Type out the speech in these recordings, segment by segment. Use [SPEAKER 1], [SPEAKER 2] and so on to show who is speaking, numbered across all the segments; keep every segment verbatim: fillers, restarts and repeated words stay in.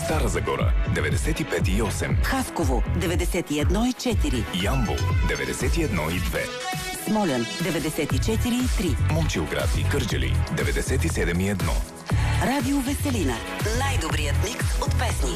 [SPEAKER 1] Стара Загора деветдесет и пет и осем,
[SPEAKER 2] Хасково деветдесет и едно и четири,
[SPEAKER 1] Ямбол деветдесет и едно и две,
[SPEAKER 2] Смолян деветдесет и четири и три,
[SPEAKER 1] Момчилград и Кърджали деветдесет и седем и едно.
[SPEAKER 2] Радио Веселина. Най-добрият микс от песни.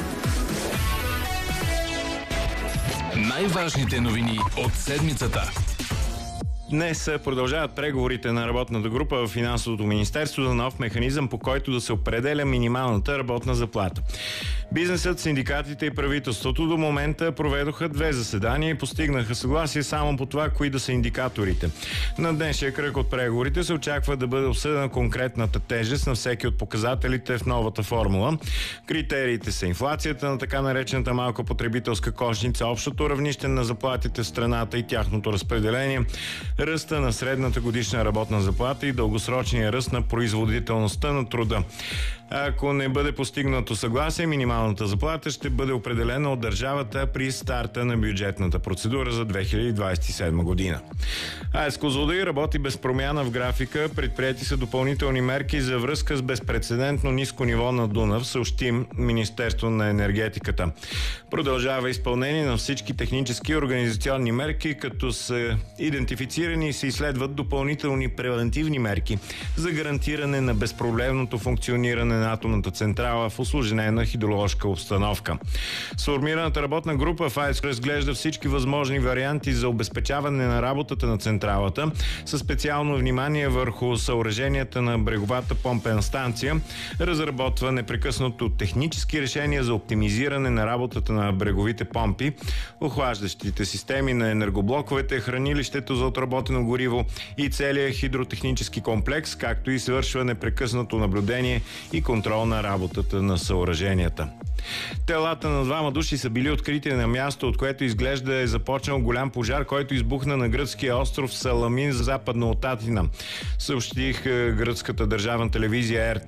[SPEAKER 3] Най-важните новини от седмицата.
[SPEAKER 4] Днес продължават преговорите на работната група в Финансовото министерство за нов механизъм, по който да се определя минималната работна заплата. Бизнесът, синдикатите и правителството до момента проведоха две заседания и постигнаха съгласие само по това, кои да са индикаторите. На днешния кръг от преговорите се очаква да бъде обсъдена конкретната тежест на всеки от показателите в новата формула. Критериите са инфлацията на така наречената малка потребителска кошница, общото равнище на заплатите в страната и тяхното разпределение, ръста на средната годишна работна заплата и дългосрочния ръст на производителността на труда. Ако не бъде постигнато съгласие, минималната заплата ще бъде определена от държавата при старта на бюджетната процедура за две хиляди двадесет и седма година. АЕЦ Козлодуй работи без промяна в графика. Предприети са допълнителни мерки за връзка с безпрецедентно ниско ниво на Дунав, съобщи Министерство на енергетиката. Продължава изпълнение на всички технически и организационни мерки, като са идентифицирани и се изследват допълнителни превентивни мерки за гарантиране на безпроблемното функциониране на атомната централа в усложнена хидроложка обстановка. Сформираната работна група в АЕЦ разглежда всички възможни варианти за обезпечаване на работата на централата, със специално внимание върху съоръженията на бреговата помпена станция, разработва непрекъснато технически решения за оптимизиране на работата на бреговите помпи, охлаждащите системи на енергоблоковете, хранилището за отработено гориво и целият хидротехнически комплекс, както и свършва непрекъснато наблюдение и контрол на работата на съоръженията. Телата на двама души са били открити на място, от което изглежда е започнал голям пожар, който избухна на гръцкия остров Саламин, западно от Атина. Съобщих гръцката държавна телевизия РТ.